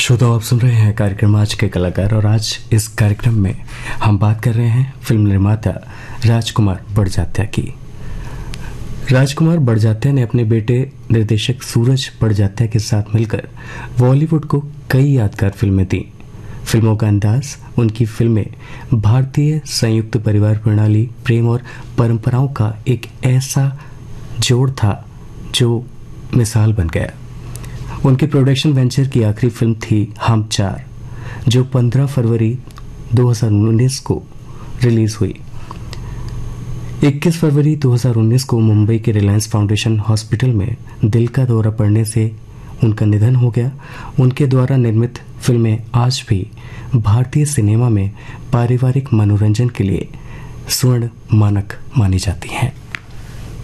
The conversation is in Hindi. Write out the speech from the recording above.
श्रोताओ, आप सुन रहे हैं कार्यक्रम आज के कलाकार और आज इस कार्यक्रम में हम बात कर रहे हैं फिल्म निर्माता राजकुमार बड़जात्या की। राजकुमार बड़जात्या ने अपने बेटे निर्देशक सूरज बड़जात्या के साथ मिलकर बॉलीवुड को कई यादगार फिल्में दी। फिल्मों का अंदाज, उनकी फिल्में भारतीय संयुक्त परिवार प्रणाली, प्रेम और परंपराओं का एक ऐसा जोड़ था जो मिसाल बन गया। उनके प्रोडक्शन वेंचर की आखिरी फिल्म थी हम चार, जो 15 फरवरी 2019 को रिलीज हुई। 21 फरवरी 2019 को मुंबई के रिलायंस फाउंडेशन हॉस्पिटल में दिल का दौरा पड़ने से उनका निधन हो गया। उनके द्वारा निर्मित फिल्में आज भी भारतीय सिनेमा में पारिवारिक मनोरंजन के लिए स्वर्ण मानक मानी जाती हैं।